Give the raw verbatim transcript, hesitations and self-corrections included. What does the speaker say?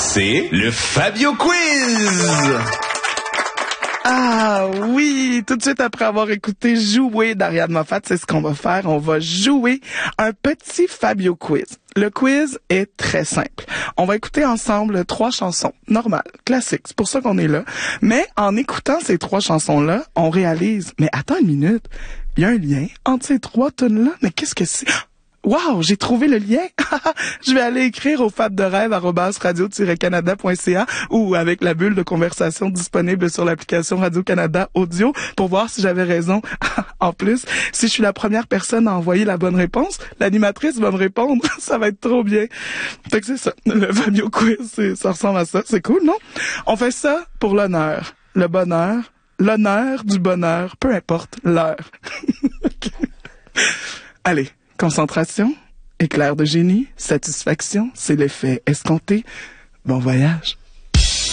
C'est le Fabio Quiz! Ah oui, tout de suite après avoir écouté Jouer d'Ariane Moffat, c'est ce qu'on va faire. On va jouer un petit Fabio Quiz. Le quiz est très simple. On va écouter ensemble trois chansons normales, classiques, c'est pour ça qu'on est là. Mais en écoutant ces trois chansons-là, on réalise, mais attends une minute, il y a un lien entre ces trois tunes-là. Mais qu'est-ce que c'est? Wow, j'ai trouvé le lien. Je vais aller écrire au fab de rêve arobase radio tiret canada point c a ou avec la bulle de conversation disponible sur l'application Radio-Canada Audio pour voir si j'avais raison. En plus, si je suis la première personne à envoyer la bonne réponse, l'animatrice va me répondre. Ça va être trop bien. Fait que c'est ça. Le Fabio Quiz, c'est, ça ressemble à ça. C'est cool, non? On fait ça pour l'honneur, le bonheur, l'honneur du bonheur, peu importe l'heure. Okay. Allez. Concentration, éclair de génie, satisfaction, c'est l'effet escompté. Bon voyage.